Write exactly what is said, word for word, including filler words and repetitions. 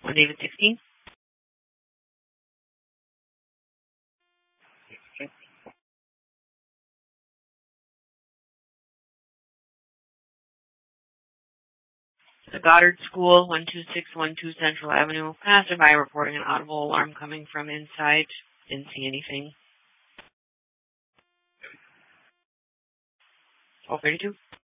one David sixteen. The Goddard School, one two six one two Central Avenue. Passerby reporting an audible alarm coming from inside. Didn't see anything. twelve thirty-two.